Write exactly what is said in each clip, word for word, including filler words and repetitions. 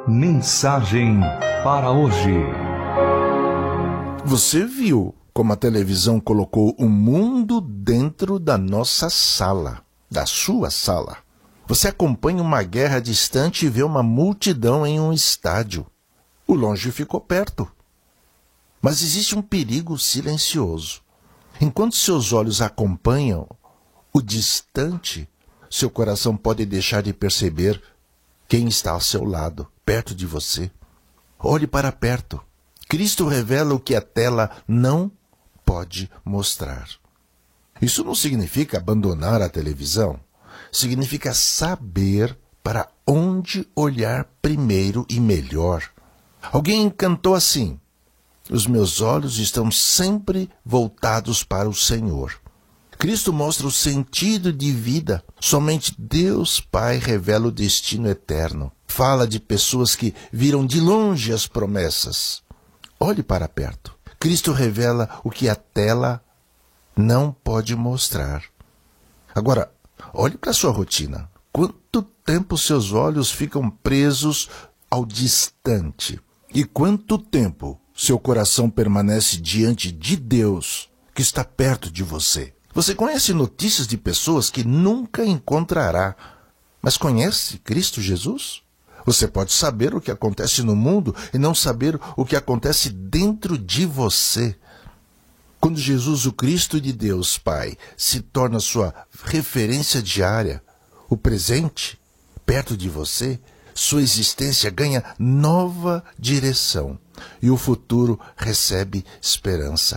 Mensagem para hoje. Você viu como a televisão colocou o mundo dentro da nossa sala, da sua sala? Você acompanha uma guerra distante e vê uma multidão em um estádio. O longe ficou perto. Mas existe um perigo silencioso. Enquanto seus olhos acompanham o distante, seu coração pode deixar de perceber quem está ao seu lado, perto de você. Olhe para perto. Cristo revela o que a tela não pode mostrar. Isso não significa abandonar a televisão. Significa saber para onde olhar primeiro e melhor. Alguém cantou assim: os meus olhos estão sempre voltados para o Senhor. Cristo mostra o sentido de vida. Somente Deus Pai revela o destino eterno. Fala de pessoas que viram de longe as promessas. Olhe para perto. Cristo revela o que a tela não pode mostrar. Agora, olhe para a sua rotina. Quanto tempo seus olhos ficam presos ao distante? E quanto tempo seu coração permanece diante de Deus, que está perto de você? Você conhece notícias de pessoas que nunca encontrará, mas conhece Cristo Jesus? Você pode saber o que acontece no mundo e não saber o que acontece dentro de você. Quando Jesus, o Cristo de Deus Pai, se torna sua referência diária, o presente, perto de você, sua existência ganha nova direção e o futuro recebe esperança.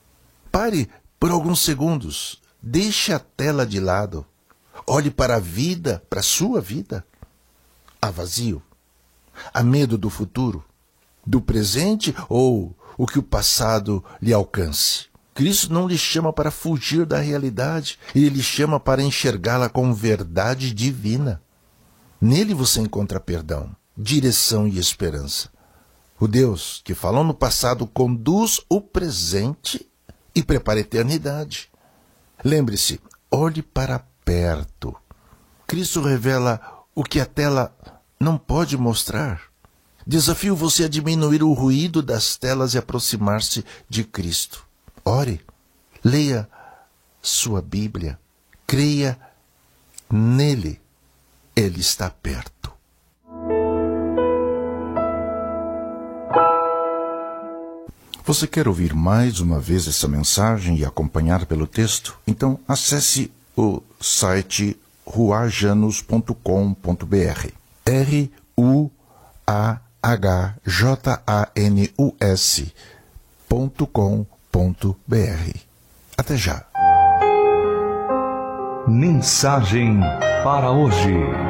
Pare por alguns segundos, deixe a tela de lado, olhe para a vida, para a sua vida. Há vazio? Há medo do futuro, do presente ou o que o passado lhe alcance? Cristo não lhe chama para fugir da realidade, ele lhe chama para enxergá-la com verdade divina. Nele você encontra perdão, direção e esperança. O Deus que falou no passado conduz o presente e prepara a eternidade. Lembre-se, olhe para perto. Cristo revela o que a tela não pode mostrar. Desafio você a diminuir o ruído das telas e aproximar-se de Cristo. Ore, leia sua Bíblia, creia nele. Ele está perto. Você quer ouvir mais uma vez essa mensagem e acompanhar pelo texto? Então acesse o site ruajanus ponto com ponto br. R U A H J A N U S ponto com ponto br. Até já. Mensagem para hoje.